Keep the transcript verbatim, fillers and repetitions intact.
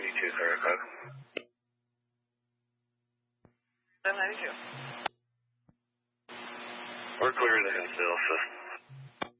ninety-two, Sarasota. seven ninety-two. We're clear of the Hinsdale, so